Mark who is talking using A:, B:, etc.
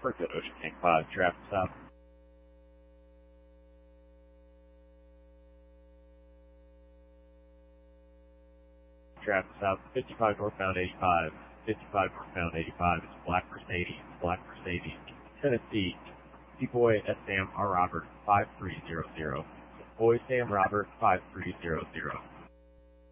A: Springfield Ocean Tank 5, traffic stop. Traffic stop, 55 northbound 85. 55 northbound 85 is Black Mercedes, Tennessee. D-Boy S. Sam R. Robert 5300. Boy Sam Robert 5300.